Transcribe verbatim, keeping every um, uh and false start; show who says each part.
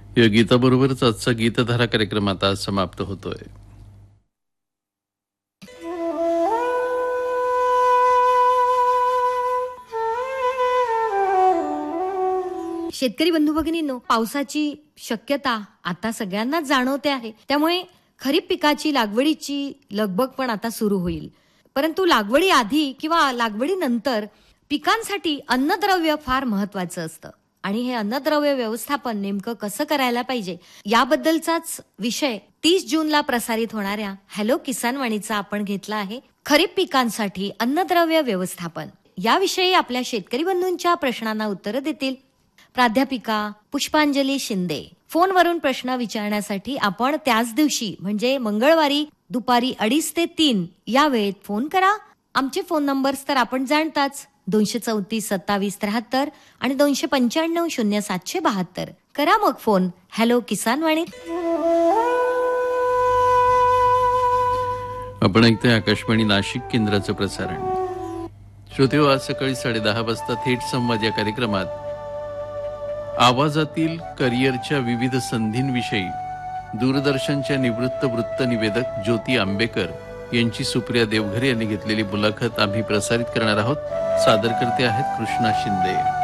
Speaker 1: या गीताबरोबरच आजचा गीतधारा कार्यक्रम आता समाप्त होतोय.
Speaker 2: शेतकरी बंधू भगिनींनो, पावसाची शक्यता आता सगळ्यांनाच जाणवते आहे. त्यामुळे खरीप पिकाची लागवडीची लगबग पण आता सुरू होईल. परंतु लागवडी आधी किंवा लागवडीनंतर पिकांसाठी अन्नद्रव्य फार महत्वाचं असतं आणि हे अन्नद्रव्य व्यवस्थापन नेमकं कसं करायला पाहिजे याबद्दलचाच विषय तीस जूनला प्रसारित होणाऱ्या हॅलो किसान वाणीचा आपण घेतला आहे. खरीप पिकांसाठी अन्नद्रव्य व्यवस्थापन याविषयी आपल्या शेतकरी बंधूंच्या प्रश्नांना उत्तरं देतील प्राध्यापिका पुष्पांजली शिंदे. फोनवरून प्रश्न विचारण्यासाठी आपण त्याच दिवशी म्हणजे मंगळवारी दुपारी अडीच ते तीन या वेळेत फोन करा. आमचे फोन नंबर्स तर आपण जाणताच, दोनशे चौतीस सत्तावीस त्र्याहत्तर आणि दोनशे पंच्याण्णव शून्य सातशे बहात्तर. करा मग फोन हॅलो किसान वाणीत.
Speaker 1: आपण ऐकतोय आकाशवाणी नाशिक केंद्राचं प्रसारण. श्रोतेहो, आज सकाळी साडे दहा वाजता थेट संवाद या कार्यक्रमात आवाजातील करिअरच्या विविध संधींविषयी दूरदर्शनच्या निवृत्त वृत्त निवेदक ज्योती आंबेकर यांची सुप्रिया देवघरे यांनी घेतलेली मुलाखत आम्ही प्रसारित करणार आहोत. सादर करते आहेत कृष्णा शिंदे.